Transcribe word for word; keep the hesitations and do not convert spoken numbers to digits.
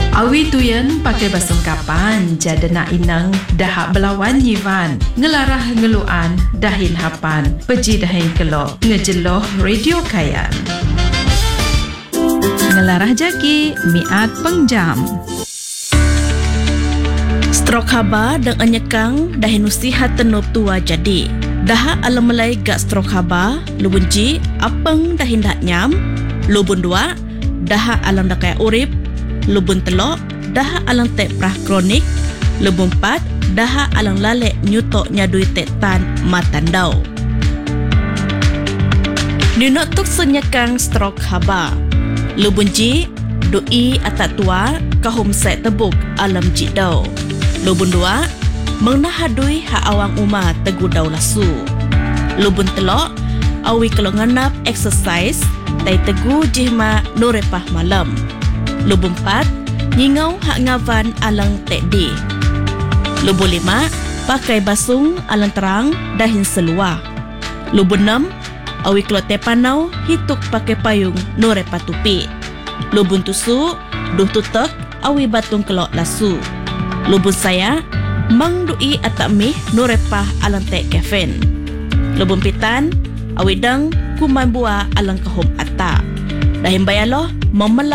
Awi tuyen pakai basung kapan jada nak inang dahak belawan yivan ngelarah ngeluan dahin hapan peji dahin kelok ngejeloh radio kayan ngelarah jaki miat pengjam strok haba dan anyekang dahin usihat tenup tua jadi dahak alam melai gak strok haba lubun ji apeng dahin dak nyam lubun dua dahak alam dak kaya urip lubun telok daha alang tek prah kronik lubun empat daha alang lalek nyutok nyadui tek tan matandau ninok tuk senyakang strok haba lubun ji doi atat tua kahum set tebuk alam jidau lubun dua mengnahadui ha awang uma tegudau lasu lubun telok awi kalau nganap exercise tai tegu jihma norepah malam lubun empat nyingau hak ngavan alang tekdi lubun lima pakai basung alang terang dahin seluar lubun enam awi keluar tepanau hituk pakai payung nore patupi lubun tusu duh tutek awi batung kelok lasu lubun saya mang dui atak mih norepah alang tek kefen lubun pitan awi dang kuman buah alang kahum atak dahin bayaloh memelah